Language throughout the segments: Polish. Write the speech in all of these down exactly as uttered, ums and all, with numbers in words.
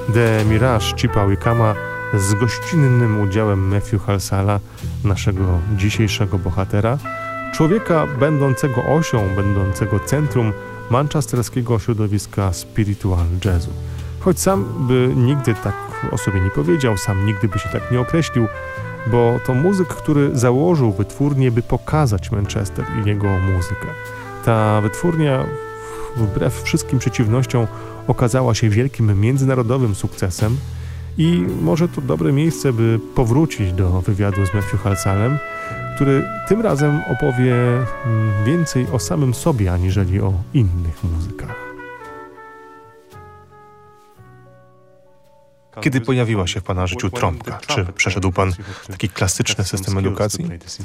The Mirage Chipa Wickama z gościnnym udziałem Matthew Halsalla, naszego dzisiejszego bohatera, człowieka będącego osią, będącego centrum manchesterskiego środowiska spiritual jazzu. Choć sam by nigdy tak o sobie nie powiedział, sam nigdy by się tak nie określił, bo to muzyk, który założył wytwórnię, by pokazać Manchester i jego muzykę. Ta wytwórnia, wbrew wszystkim przeciwnościom, okazała się wielkim międzynarodowym sukcesem i może to dobre miejsce, by powrócić do wywiadu z Matthew Halsallem, który tym razem opowie więcej o samym sobie, aniżeli o innych muzykach. Kiedy pojawiła się w Pana życiu trąbka? Czy przeszedł Pan taki klasyczny system edukacji?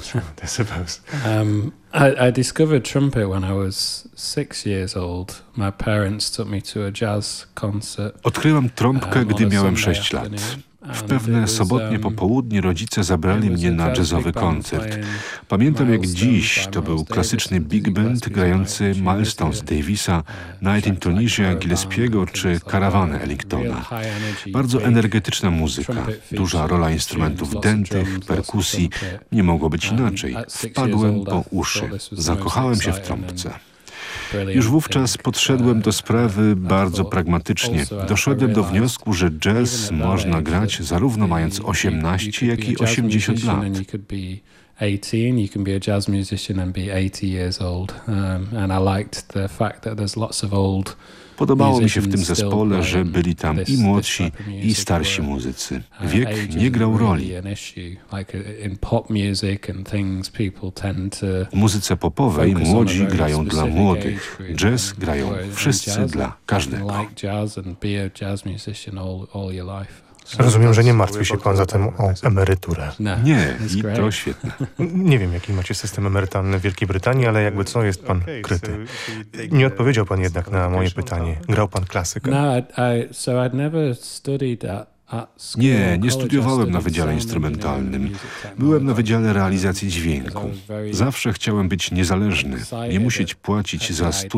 Um, I, I discovered trumpet when I was six years old. My parents took me to a jazz concert. Odkryłam trąbkę, gdy miałem sześć lat. W pewne sobotnie popołudnie rodzice zabrali mnie na jazzowy koncert. Pamiętam jak dziś, to był klasyczny big band grający Milestones Davisa, Night in Tunisia Gillespiego czy Karawanę Ellingtona. Bardzo energetyczna muzyka, duża rola instrumentów dętych, perkusji. Nie mogło być inaczej. Wpadłem po uszy. Zakochałem się w trąbce. Już wówczas podszedłem do sprawy bardzo pragmatycznie. Doszedłem do wniosku, że jazz można grać zarówno mając osiemnaście, jak i osiemdziesiąt lat. eighteen, you can be a jazz musician and be eighty years old. Um, and I liked the fact that there's lots of old Podobało mi się w tym zespole, że byli tam i młodsi, i starsi muzycy. Wiek nie grał roli. W muzyce popowej młodzi grają dla młodych. Jazz grają wszyscy dla każdego. Rozumiem, że nie martwi się Pan zatem o emeryturę. Nie, i to świetne. Nie wiem, jaki macie system emerytalny w Wielkiej Brytanii, ale jakby co, jest Pan kryty. Nie odpowiedział Pan jednak na moje pytanie. Grał Pan klasykę? Nie, nie studiowałem na Wydziale Instrumentalnym. Byłem na Wydziale Realizacji Dźwięku. Zawsze chciałem być niezależny, nie musieć płacić za studia.